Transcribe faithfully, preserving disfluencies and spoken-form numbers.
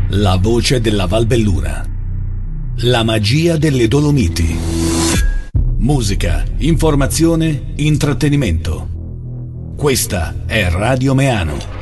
La voce della Valbelluna. La magia delle Dolomiti. Musica, informazione, intrattenimento. Questa è Radio Meano.